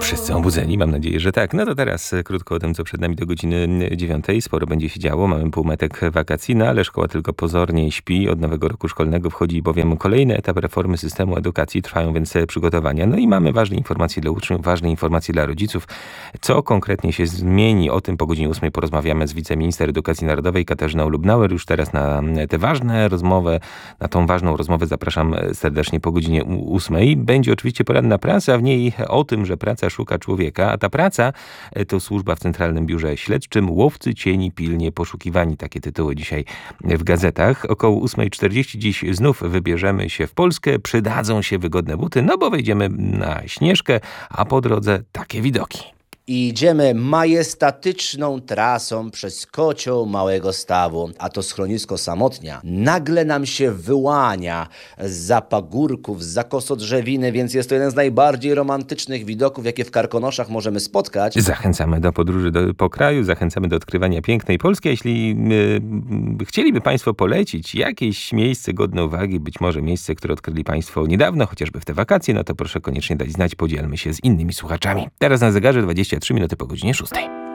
Wszyscy obudzeni? Mam nadzieję, że tak. No to teraz krótko o tym, co przed nami do godziny 9. Sporo będzie się działo. Mamy półmetek wakacji, no ale szkoła tylko pozornie śpi. Od nowego roku szkolnego wchodzi bowiem kolejny etap reformy systemu edukacji. Trwają więc przygotowania. No i mamy ważne informacje dla uczniów, ważne informacje dla rodziców. Co konkretnie się zmieni? O tym po godzinie 8 porozmawiamy z wiceminister edukacji narodowej Katarzyną Lubnauer. Już teraz na tą ważną rozmowę zapraszam serdecznie po godzinie 8. Będzie oczywiście poranna prasa, a w niej o tym, że praca szuka człowieka, a ta praca to służba w Centralnym Biurze Śledczym. Łowcy cieni pilnie poszukiwani. Takie tytuły dzisiaj w gazetach. Około 8:40 dziś znów wybierzemy się w Polskę. Przydadzą się wygodne buty, no bo wejdziemy na Śnieżkę, a po drodze takie widoki. Idziemy majestatyczną trasą przez kocioł Małego Stawu, a to schronisko Samotnia nagle nam się wyłania zza pagórków, zza kosodrzewiny, więc jest to jeden z najbardziej romantycznych widoków, jakie w Karkonoszach możemy spotkać. Zachęcamy do podróży po kraju, zachęcamy do odkrywania pięknej Polski. Jeśli chcieliby Państwo polecić jakieś miejsce godne uwagi, być może miejsce, które odkryli Państwo niedawno, chociażby w te wakacje, no to proszę koniecznie dać znać, podzielmy się z innymi słuchaczami. Teraz na zegarze 23 minuty po godzinie 6.